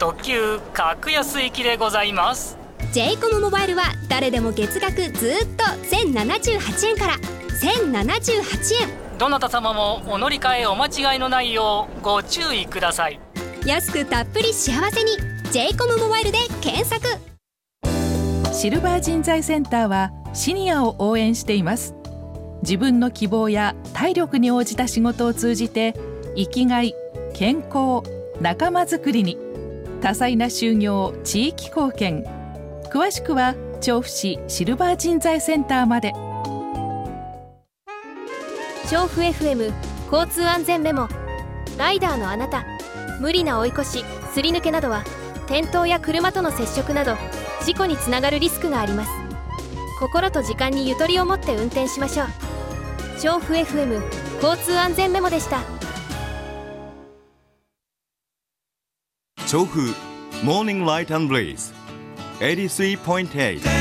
特急格安行きでございます。 j コムモバイルは誰でも月額ずっと1078円から1078円。 どなた様もお乗り換えお間違いのないようご注意ください。 安くたっぷり幸せに j コムモバイルで検索。 シルバー人材センターはシニアを応援しています。自分の希望や体力に応じた仕事を通じて生きがい、健康、仲間づくりに多彩な就業、地域貢献。詳しくは調布市シルバー人材センターまで。 調布 FM 交通安全メモ。ライダーのあなた、無理な追い越し、すり抜けなどは転倒や車との接触など事故につながるリスクがあります。心と時間にゆとりを持って運転しましょう。調布 FM 交通安全メモでした。 調布モーニングライト&ブレイズ 83.8